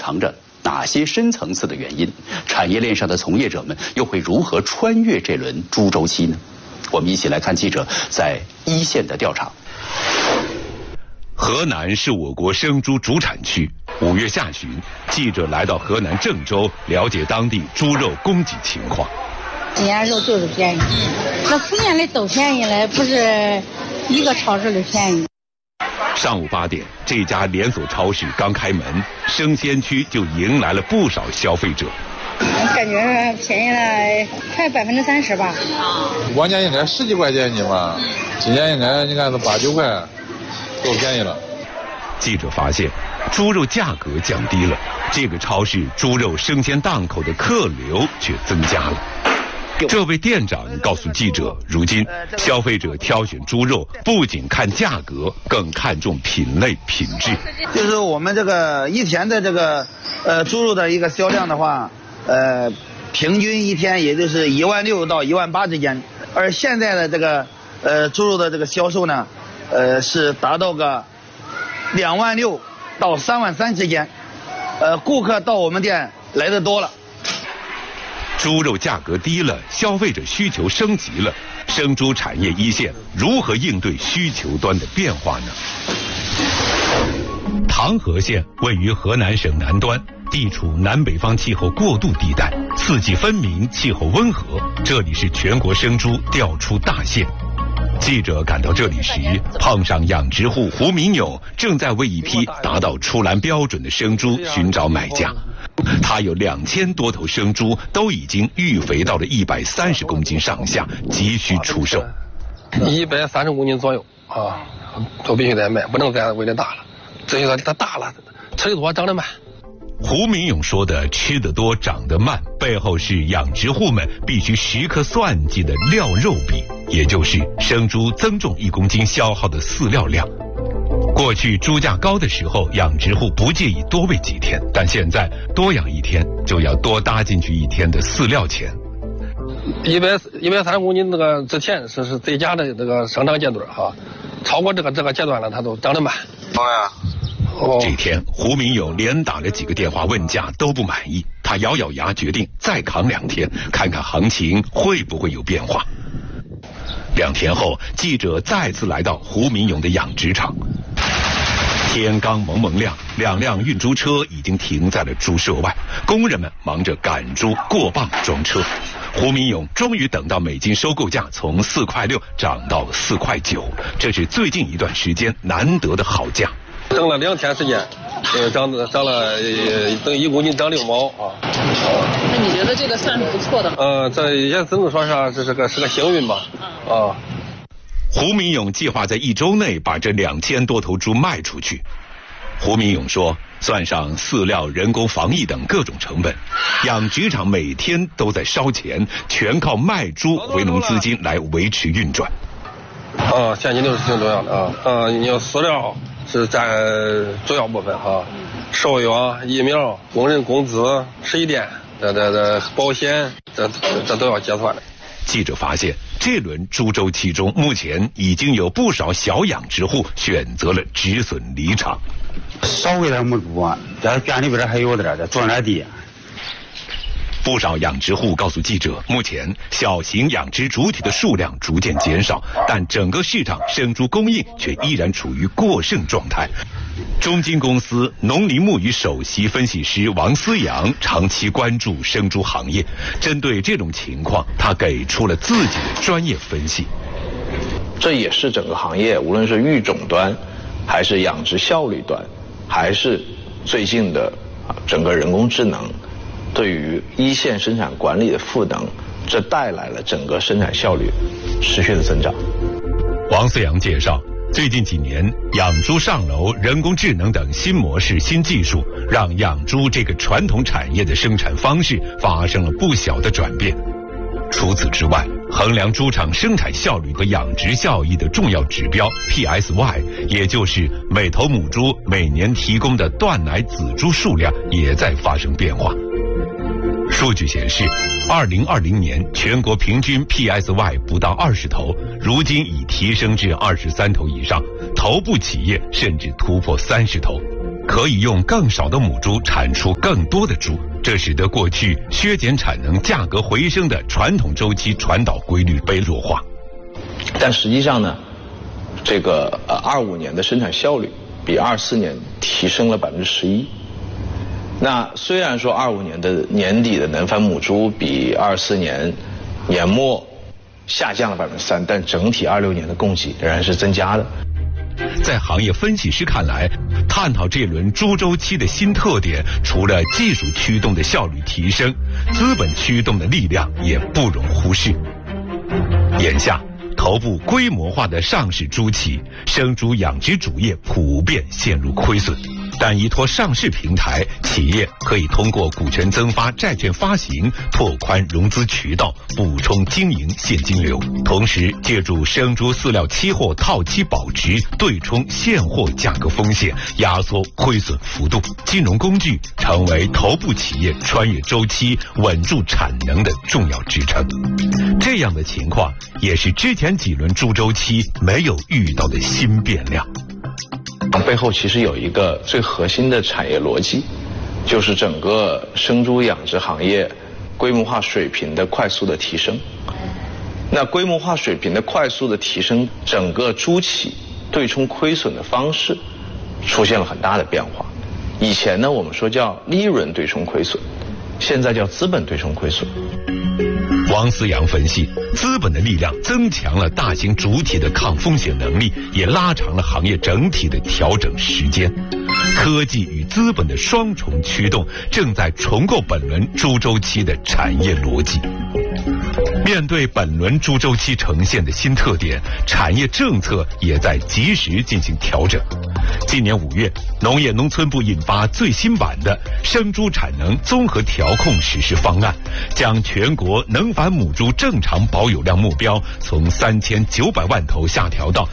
藏着哪些深层次的原因？产业链上的从业者们又会如何穿越这轮猪周期呢？我们一起来看记者在一线的调查。 河南是我国生猪主产区。5月下旬，记者来到河南郑州，了解当地猪肉供给情况。 今年肉就是便宜，那4年里都便宜了，不是一个超市里便宜。 上午8点，这家连锁超市刚开门，生鲜区就迎来了不少消费者。 感觉便宜了快30%吧。 往年应该10几块钱一斤嘛，今年应该你看都8、9块，够便宜了。 记者发现，猪肉价格降低了，这个超市猪肉生鲜档口的客流却增加了。这位店长告诉记者，如今消费者挑选猪肉不仅看价格，更看重品类品质。 就是我们这个一天的这个猪肉的一个销量的话，平均一天也就是16000到18000之间，而现在的这个猪肉的这个销售呢，是达到个26000到33000之间，顾客到我们店来的多了。 猪肉价格低了，消费者需求升级了，生猪产业一线如何应对需求端的变化呢？唐河县位于河南省南端，地处南北方气候过渡地带，四季分明，气候温和，这里是全国生猪调出大县。记者赶到这里时，碰上养殖户胡明勇正在为一批达到出栏标准的生猪寻找买家。他有2000多头生猪，都已经育肥到了130公斤上下，急需出售。 130公斤左右啊，都必须得卖，不能再喂的大了。至于说它大了，吃的多长得慢。 胡明勇说的吃得多长得慢，背后是养殖户们必须时刻算计的料肉比，也就是生猪增重1公斤消耗的饲料量。过去猪价高的时候，养殖户不介意多喂几天，但现在多养1天就要多搭进去1天的饲料钱。 130公斤这个之前是最佳的这个生长阶段哈，超过这个阶段了，它都长得慢。 这天，胡明勇连打了几个电话问价都不满意，他咬咬牙决定再扛2天，看看行情会不会有变化。2天后，记者再次来到胡明勇的养殖场。天刚蒙蒙亮，2辆运猪车已经停在了猪舍外，工人们忙着赶猪、过磅、装车。胡明勇终于等到每斤收购价从4.6块涨到了4.9块，这是最近一段时间难得的好价。 等了2天时间，涨了等1公斤涨6毛啊。 那你觉得这个算是不错的？ 这也只能说是个幸运吧。啊。 胡明勇计划在1周内把这2000多头猪卖出去。胡明勇说，算上饲料、人工防疫等各种成本，养殖场每天都在烧钱，全靠卖猪回笼资金来维持运转。 现金流是挺重要的啊。你要饲料是占主要部分哈，兽药、疫苗、工人工资、水电、保险，这都要结算的。 记者发现，这轮猪周期中，目前已经有不少小养殖户选择了止损离场。 少给他们猪啊，在店里边还有点，在种点地。 不少养殖户告诉记者，目前小型养殖主体的数量逐渐减少，但整个市场生猪供应却依然处于过剩状态。中金公司农林牧渔首席分析师王思阳长期关注生猪行业，针对这种情况，他给出了自己的专业分析。 这也是整个行业，无论是育种端，还是养殖效率端，还是最近的整个人工智能对于一线生产管理的赋能，这带来了整个生产效率持续的增长。 王思阳介绍，最近几年，养猪上楼、人工智能等新模式、新技术，让养猪这个传统产业的生产方式发生了不小的转变。除此之外，衡量猪场生产效率和养殖效益的重要指标 PSY， 也就是每头母猪每年提供的断奶仔猪数量，也在发生变化。数据显示，2020年全国平均 PSY 不到20头，如今已提升至23头以上，头部企业甚至突破30头。 可以用更少的母猪产出更多的猪，这使得过去削减产能、价格回升的传统周期传导规律被弱化。 但实际上呢，这个25年的生产效率比24年提升了11%。那虽然说25年的年底的能繁母猪比24年年末下降了3%，但整体26年的供给仍然是增加的。 在行业分析师看来，探讨这轮猪周期的新特点，除了技术驱动的效率提升，资本驱动的力量也不容忽视。眼下，头部规模化的上市猪企、生猪养殖主业普遍陷入亏损。但依托上市平台，企业可以通过股权增发、债券发行拓宽融资渠道，补充经营现金流，同时借助生猪饲料期货套期保值，对冲现货价格风险，压缩亏损幅度。金融工具成为头部企业穿越周期、稳住产能的重要支撑。这样的情况也是之前几轮猪周期没有遇到的新变量。 背后其实有一个最核心的产业逻辑，就是整个生猪养殖行业规模化水平的快速的提升。那规模化水平的快速的提升，整个猪企对冲亏损的方式出现了很大的变化。以前呢，我们说叫利润对冲亏损，现在叫资本对冲亏损。 王思阳分析，资本的力量增强了大型主体的抗风险能力，也拉长了行业整体的调整时间。科技与资本的双重驱动正在重构本轮猪周期的产业逻辑。面对本轮猪周期呈现的新特点，产业政策也在及时进行调整。今年5月，农业农村部印发最新版的生猪产能综合调控实施方案，将全国能繁母猪正常保有量目标从3900万头下调到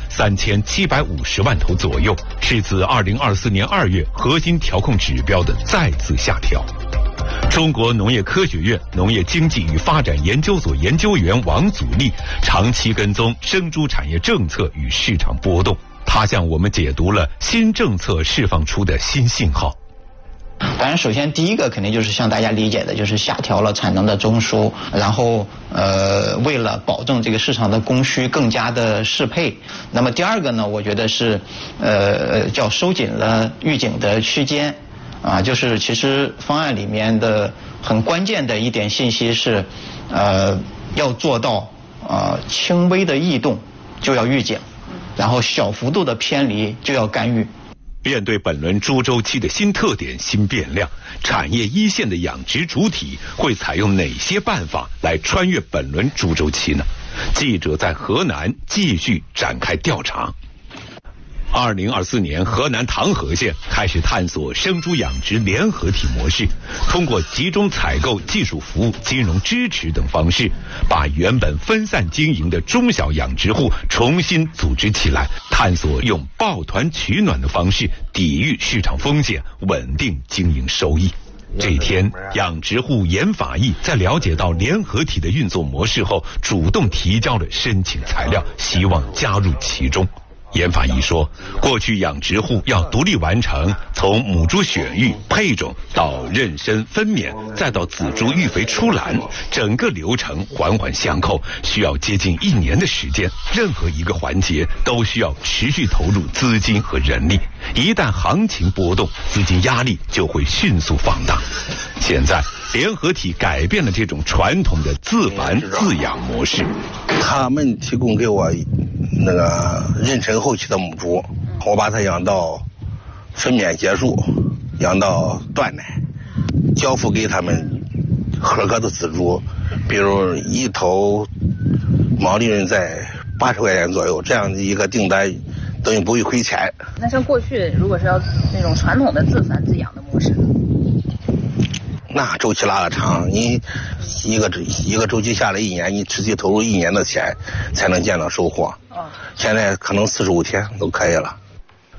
3750万头左右，是自2024年2月核心调控指标的再次下调。中国农业科学院农业经济与发展研究所研究员王祖立长期跟踪生猪产业政策与市场波动，他向我们解读了新政策释放出的新信号。 当然，首先第一个肯定就是像大家理解的，就是下调了产能的中枢，然后为了保证这个市场的供需更加的适配。那么第二个呢，我觉得是叫收紧了预警的区间。就是其实方案里面的很关键的一点信息是，要做到轻微的异动就要预警，然后小幅度的偏离就要干预。 面对本轮猪周期的新特点、新变量，产业一线的养殖主体会采用哪些办法来穿越本轮猪周期呢？记者在河南继续展开调查。2024年，河南唐河县开始探索生猪养殖联合体模式，通过集中采购、技术服务、金融支持等方式，把原本分散经营的中小养殖户重新组织起来，探索用抱团取暖的方式抵御市场风险，稳定经营收益。这一天，养殖户严法义在了解到联合体的运作模式后，主动提交了申请材料，希望加入其中。严法义说，过去养殖户要独立完成从母猪选育、配种到妊娠分娩，再到仔猪育肥出栏，整个流程环环相扣，需要接近1年的时间。任何一个环节都需要持续投入资金和人力，一旦行情波动，资金压力就会迅速放大。现在联合体改变了这种传统的自繁自养模式， 他们提供给我那个妊娠后期的母猪，我把它养到分娩结束，养到断奶，交付给他们合格的仔猪，比如一头毛利润在80块钱左右，这样的一个订单等于不会亏钱。 那像过去如果是要那种传统的自繁自养的模式， 那周期拉得长，你一个周期下来1年，你持续投入1年的钱才能见到收获。现在可能45天都可以了。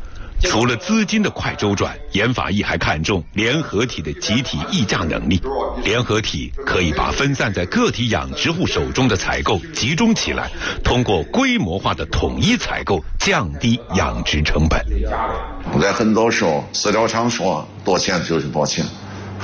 除了资金的快周转，研法医还看重联合体的集体议价能力。联合体可以把分散在个体养殖户手中的采购集中起来，通过规模化的统一采购降低养殖成本。 在很多时候，饲料厂说多钱就是多钱。